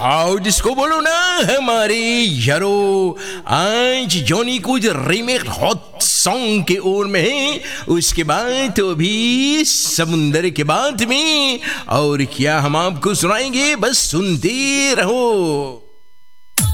आओ जिसको बोलो ना हमारे यारो, आज जॉनी कुछ रीमेक हॉट सॉन्ग के ओर में है, उसके बाद तो भी समुंदर के बाद में, और क्या हम आपको सुनाएंगे, बस सुनते रहो।